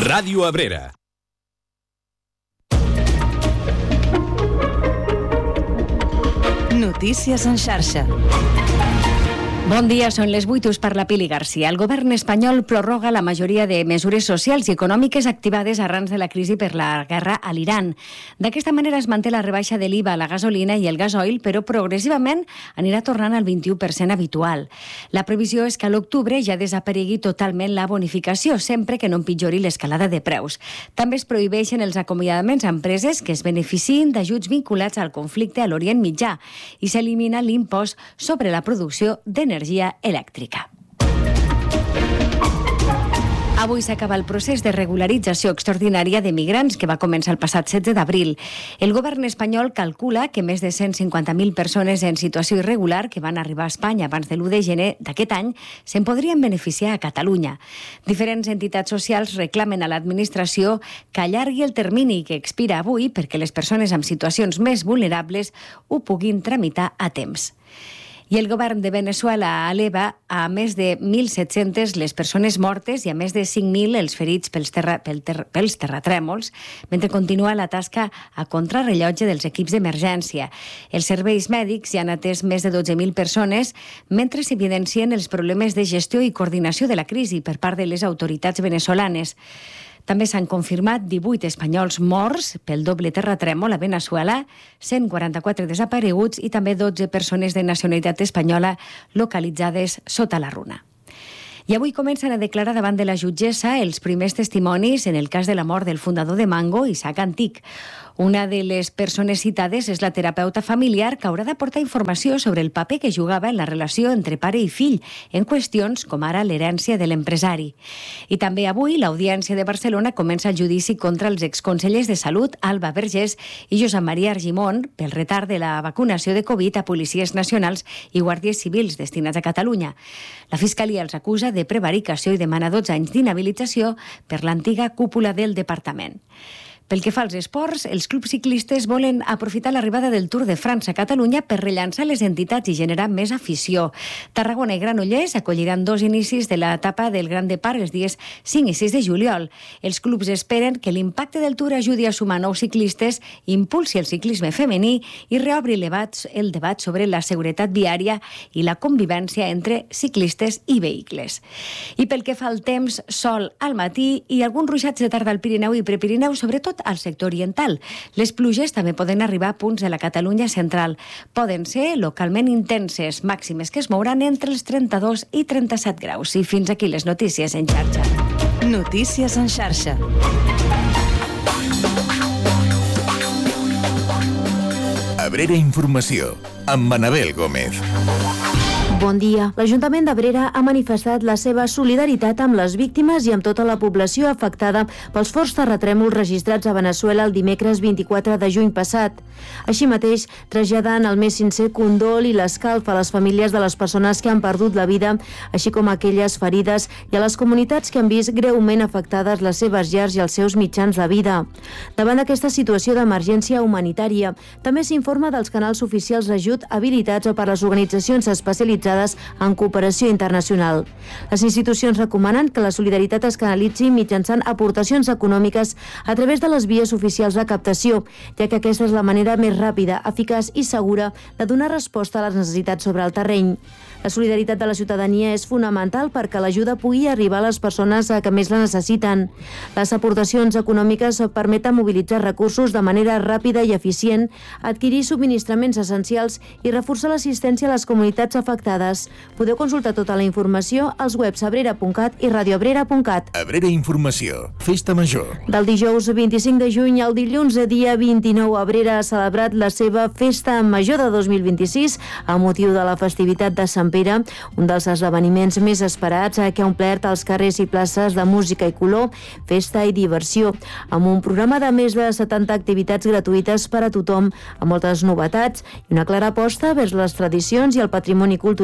Ràdio Abrera. Notícies en xarxa. Bon dia, són les 8, us parla Pili Garcia. El govern espanyol prorroga la majoria de mesures socials i econòmiques activades arran de la crisi per la guerra a l'Iran. D'aquesta manera es manté la rebaixa de l'IVA a la gasolina i el gasoil, però progressivament anirà tornant al 21% habitual. La previsió és que a l'octubre ja desaparegui totalment la bonificació, sempre que no empitjori l'escalada de preus. També es prohibeixen els acomiadaments a empreses que es beneficien d'ajuts vinculats al conflicte a l'Orient Mitjà i s'elimina l'impost sobre la producció d'energia elèctrica. Avui s'acaba el procés de regularització extraordinària de migrants que va començar el passat 16 d'abril. El govern espanyol calcula que més de 150.000 persones en situació irregular que van arribar a Espanya abans de l'1 de gener d'aquest any se'n podrien beneficiar a Catalunya. Diferents entitats socials reclamen a l'administració que allargui el termini que expira avui perquè les persones amb situacions més vulnerables ho puguin tramitar a temps. I el govern de Veneçuela eleva a més de 1.700 les persones mortes i a més de 5.000 els ferits pels terratrèmols, mentre continua la tasca a contrarrellotge dels equips d'emergència. Els serveis mèdics ja han atès més de 12.000 persones, mentre s'evidencien els problemes de gestió i coordinació de la crisi per part de les autoritats veneçolanes. També s'han confirmat 18 espanyols morts pel doble terratrèmol a Veneçuela, 144 desapareguts i també 12 persones de nacionalitat espanyola localitzades sota la runa. I avui comencen a declarar davant de la jutgessa els primers testimonis en el cas de la mort del fundador de Mango, Isaac Antic. Una de les persones citades és la terapeuta familiar que haurà d'aportar informació sobre el paper que jugava en la relació entre pare i fill en qüestions com ara l'herència de l'empresari. I també avui l'Audiència de Barcelona comença el judici contra els exconsellers de Salut, Alba Vergés i Josep Maria Argimon, pel retard de la vacunació de Covid a policies nacionals i guàrdies civils destinats a Catalunya. La Fiscalia els acusa de prevaricació i demana 12 anys d'inhabilitació per l'antiga cúpula del departament. Pel que fa als esports, els clubs ciclistes volen aprofitar l'arribada del Tour de França a Catalunya per rellançar les entitats i generar més afició. Tarragona i Granollers acolliran 2 inicis de l'etapa del Gran Depart els dies 5 i 6 de juliol. Els clubs esperen que l'impacte del Tour ajudi a sumar nous ciclistes, impulsi el ciclisme femení i reobri el debat sobre la seguretat viària i la convivència entre ciclistes i vehicles. I pel que fa al temps, sol al matí i alguns ruixats de tarda al Pirineu i Prepirineu, sobretot al sector oriental. Les pluges també poden arribar a punts de la Catalunya central. Poden ser localment intenses, màximes que es mouran entre els 32 i 37 graus. I fins aquí les notícies en xarxa. Notícies en xarxa. Abrera Informació, amb Anabel Gómez. Bon dia. L'Ajuntament d'Abrera ha manifestat la seva solidaritat amb les víctimes i amb tota la població afectada pels forts terratrèmols registrats a Veneçuela el dimecres 24 de juny passat. Així mateix, traslladant el més sincer condol i l'escalf a les famílies de les persones que han perdut la vida, així com a aquelles ferides i a les comunitats que han vist greument afectades les seves llars i els seus mitjans de vida. Davant d'aquesta situació d'emergència humanitària, també s'informa dels canals oficials d'ajut habilitats per les organitzacions especialitzades en cooperació internacional. Les institucions recomanen que la solidaritat es canalitzi mitjançant aportacions econòmiques a través de les vies oficials de captació, ja que aquesta és la manera més ràpida, eficaç i segura de donar resposta a les necessitats sobre el terreny. La solidaritat de la ciutadania és fonamental perquè l'ajuda pugui arribar a les persones que més la necessiten. Les aportacions econòmiques permeten mobilitzar recursos de manera ràpida i eficient, adquirir subministraments essencials i reforçar l'assistència a les comunitats afectades. Podeu consultar tota la informació als webs abrera.cat i radioabrera.cat. Abrera Informació, Festa Major. Del dijous 25 de juny al dilluns dia 29, Abrera ha celebrat la seva Festa Major de 2026 a motiu de la festivitat de Sant Pere, un dels esdeveniments més esperats que ha omplert els carrers i places de música i color, festa i diversió, amb un programa de més de 70 activitats gratuïtes per a tothom, amb moltes novetats i una clara aposta vers les tradicions i el patrimoni cultural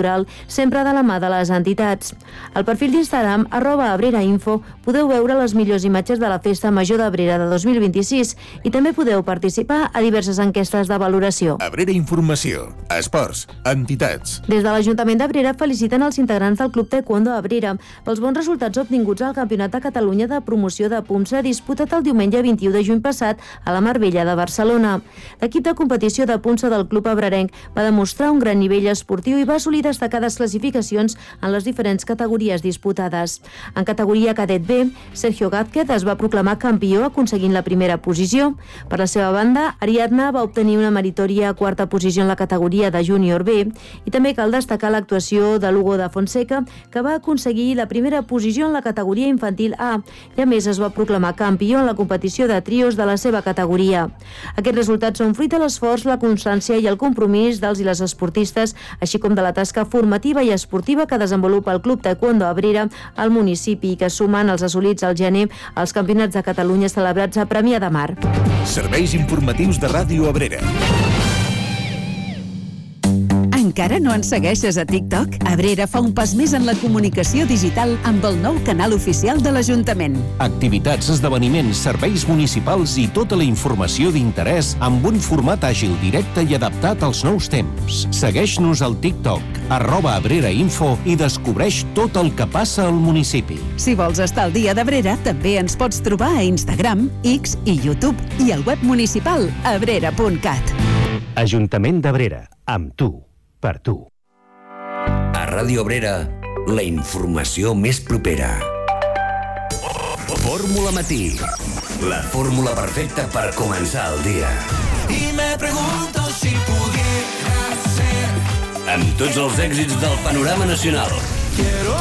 cultural, sempre de la mà de les entitats. Al perfil d'Instagram, @abrerainfo, podeu veure les millors imatges de la Festa Major d'Abrera de 2026 i també podeu participar a diverses enquestes de valoració. Abrera Informació, esports, entitats. Des de l'Ajuntament d'Abrera feliciten els integrants del Club Taekwondo Abrera pels bons resultats obtinguts al Campionat de Catalunya de Promoció de Punsa disputat el diumenge 21 de juny passat a la Mar Bella de Barcelona. L'equip de competició de punsa del Club Abrerenc va demostrar un gran nivell esportiu i va assolir destacades classificacions en les diferents categories disputades. En categoria cadet B, Sergio Gázquez es va proclamar campió aconseguint la primera posició. Per la seva banda, Ariadna va obtenir una meritòria quarta posició en la categoria de júnior B i també cal destacar l'actuació de Lugo de Fonseca, que va aconseguir la primera posició en la categoria infantil A i a més es va proclamar campió en la competició de trios de la seva categoria. Aquests resultats són fruit de l'esforç, la constància i el compromís dels i les esportistes, així com de la tasca formativa i esportiva que desenvolupa el Club Taekwondo Abrera al municipi i que sumen els assolits al gener als Campionats de Catalunya celebrats a Premià de Mar. Serveis informatius de Ràdio Abrera. Encara no ens segueixes a TikTok? Abrera fa un pas més en la comunicació digital amb el nou canal oficial de l'Ajuntament. Activitats, esdeveniments, serveis municipals i tota la informació d'interès amb un format àgil, directe i adaptat als nous temps. Segueix-nos al TikTok, @abrerainfo i descobreix tot el que passa al municipi. Si vols estar al dia d'Abrera, també ens pots trobar a Instagram, X i YouTube i al web municipal abrera.cat. Ajuntament d'Abrera, amb tu. Per tu. A Ràdio Abrera, la informació més propera. Fórmula Matí. La fórmula perfecta per començar el dia. Y me pregunto si pudiera ser. Amb tots els èxits del panorama nacional. Quiero